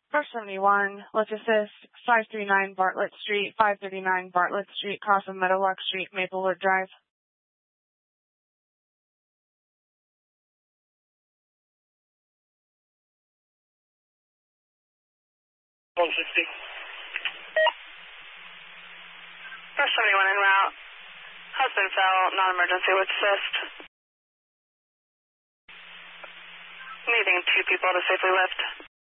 First 71, let's assist 539 Bartlett Street, 539 Bartlett Street, cross of Meadowlark Street, Maplewood Drive. 160. First 71 en route. Husband fell, non-emergency with assist. Needing 2 people to safely lift.